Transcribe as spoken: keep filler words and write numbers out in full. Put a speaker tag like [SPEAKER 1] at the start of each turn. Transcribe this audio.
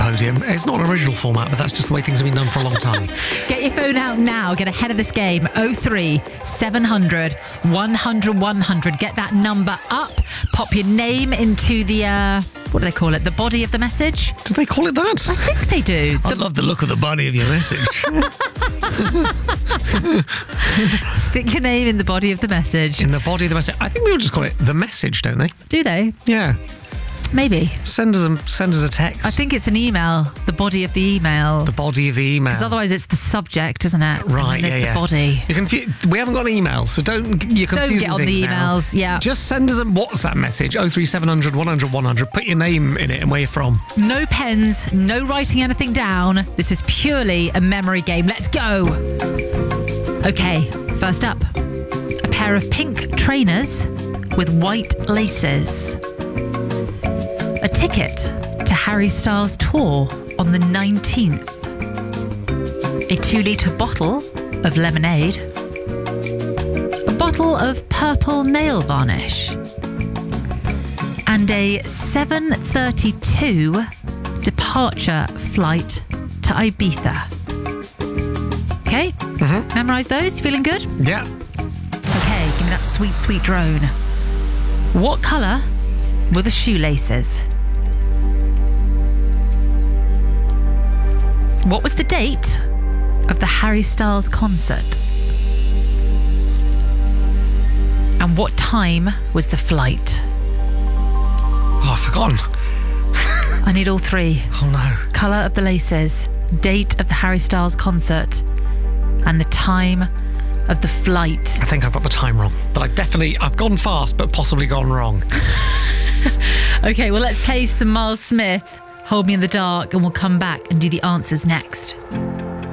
[SPEAKER 1] podium. It's not an original format, but that's just the way things have been done for a long time.
[SPEAKER 2] Get your phone out now. Get ahead of this game. oh three seven hundred one hundred one hundred. Get that number up. Pop your name into the, uh, what do they call it? The body of the message?
[SPEAKER 1] Do they call it that?
[SPEAKER 2] I think they do.
[SPEAKER 1] I
[SPEAKER 2] The-
[SPEAKER 1] love the look of the body of your message.
[SPEAKER 2] Stick your name in the body of the message.
[SPEAKER 1] In the body of the message. I think people just call it the message, don't they?
[SPEAKER 2] Do they?
[SPEAKER 1] Yeah.
[SPEAKER 2] Maybe.
[SPEAKER 1] Send us a, send us a text.
[SPEAKER 2] I think it's an email. The body of the email.
[SPEAKER 1] The body of the email.
[SPEAKER 2] Because otherwise it's the subject, isn't it?
[SPEAKER 1] Right,
[SPEAKER 2] and then there's
[SPEAKER 1] yeah,
[SPEAKER 2] the
[SPEAKER 1] yeah.
[SPEAKER 2] body.
[SPEAKER 1] You're confu- we haven't got an email, so don't, you're confusing
[SPEAKER 2] Don't get on the
[SPEAKER 1] things now.
[SPEAKER 2] emails, yeah.
[SPEAKER 1] Just send us a WhatsApp message, oh three seven hundred one hundred one hundred. Put your name in it and where you're from.
[SPEAKER 2] No pens, no writing anything down. This is purely a memory game. Let's go. Okay, first up. A pair of pink trainers with white laces. A ticket to Harry Styles' tour on the nineteenth. A two-litre bottle of lemonade. A bottle of purple nail varnish. And a seven thirty-two departure flight to Ibiza. Okay?
[SPEAKER 1] Mm-hmm.
[SPEAKER 2] Memorise those? Feeling good?
[SPEAKER 1] Yeah.
[SPEAKER 2] Okay, give me that sweet, sweet drone. What colour were the shoelaces? What was the date of the Harry Styles concert? And what time was the flight?
[SPEAKER 1] Oh, I've forgotten.
[SPEAKER 2] I need all three.
[SPEAKER 1] Oh, no.
[SPEAKER 2] Colour of the laces, date of the Harry Styles concert, and the time of the flight.
[SPEAKER 1] I think I've got the time wrong. But I've definitely, I've gone fast, but possibly gone wrong.
[SPEAKER 2] Okay, well, let's play some Miles Smith, Hold Me in the Dark, and we'll come back and do the answers next.